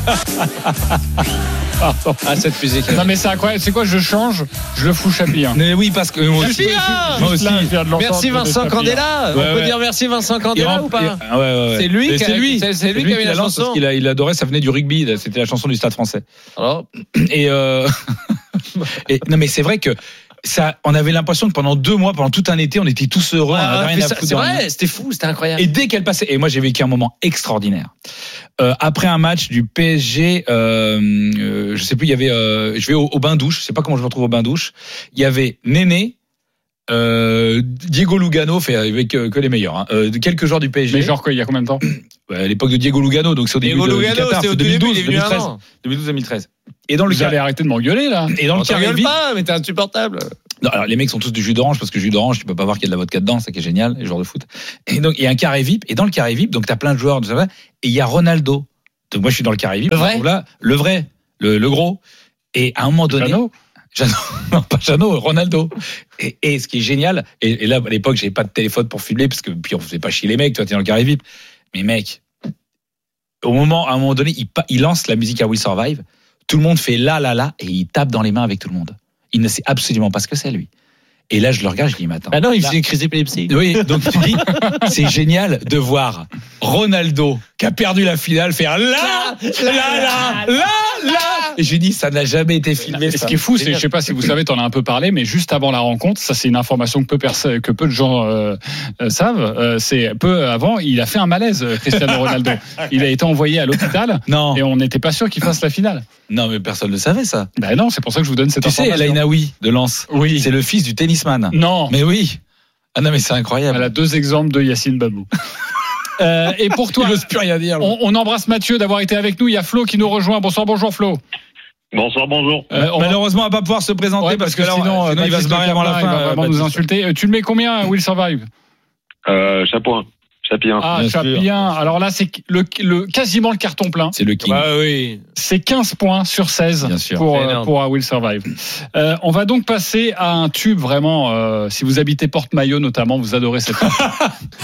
Ah, cette musique. Non mais c'est incroyable, c'est quoi, je change, je le fous Chapillon. Mais oui, parce que moi aussi. Moi aussi. Merci Vincent Candela. On peut dire merci Vincent Candela ou pas? Ouais. C'est lui qui a mis la lance chanson. parce qu'il adorait, ça venait du rugby, c'était la chanson du Stade Français. Alors, Et non mais c'est vrai que ça, on avait l'impression que pendant 2 mois, pendant tout un été, on était tous heureux, on avait rien à foutre. C'est vrai, c'était fou, c'était incroyable. Et dès qu'elle passait, et moi j'ai vécu un moment extraordinaire. Après un match du PSG, je sais plus, il y avait, je vais au bain-douche, je sais pas comment je me retrouve au bain-douche. Il y avait Néné, Diego Lugano, fait avec que les meilleurs, hein, quelques joueurs du PSG. Mais genre quoi, il y a combien de temps? À l'époque de Diego Lugano, donc c'est au début du Qatar, c'est 2012-2013. Et dans le Vous allez arrêter de m'engueuler là. Et dans le carré VIP, pas, mais t'es insupportable. non, alors les mecs sont tous du jus d'orange parce que jus d'orange, tu peux pas voir qu'il y a de la vodka dedans, ça qui est génial, les joueurs de foot. Et donc il y a un carré VIP, et dans le carré VIP, donc t'as plein de joueurs, et il y a Ronaldo. Donc moi je suis dans le carré VIP. Le vrai, là, le vrai, le gros. Et à un moment donné, Jeannot, non pas Jeannot, Ronaldo. Et ce qui est génial, et là à l'époque j'avais pas de téléphone pour filmer parce que puis on faisait pas chier les mecs, toi t'es dans le carré VIP. Mais mec, à un moment donné, il lance la musique à Will Survive. Tout le monde fait là, et il tape dans les mains avec tout le monde. Il ne sait absolument pas ce que c'est, lui. Et là, je le regarde, je dis, mais attends. Ah non, il faisait une crise d'épilepsie. Oui, donc tu dis, c'est génial de voir Ronaldo, qui a perdu la finale, faire là. Et j'ai dit, ça n'a jamais été filmé. Et ce qui est fou, c'est, je sais pas si vous savez, t'en as un peu parlé, mais juste avant la rencontre, ça c'est une information que peu de gens savent. C'est peu avant, il a fait un malaise, Cristiano Ronaldo. Il a été envoyé à l'hôpital. Non. Et on n'était pas sûr qu'il fasse la finale. Non, mais personne ne le savait, ça. Ben non, c'est pour ça que je vous donne cette information. Tu sais, El Ainaoui de Lens. Oui. C'est le fils du tennisman. Non. Mais oui. Ah non, mais c'est incroyable. Elle a 2 exemples de Yacine Babou. Et pour toi, il n'ose plus rien dire. On embrasse Mathieu d'avoir été avec nous. Il y a Flo qui nous rejoint. Bonjour Flo. Bonsoir, bonjour. Malheureusement, on va pas pouvoir se présenter parce que sinon il va se barrer avant la fin. Il va vraiment nous insulter. Tu le mets combien, Will Survive? Chapillon. Ah, Chapillon. Alors là, c'est quasiment le carton plein. C'est le king. Bah oui. C'est 15 points sur 16 pour Will Survive. On va donc passer à un tube vraiment, si vous habitez Porte-Maillot notamment, vous adorez cette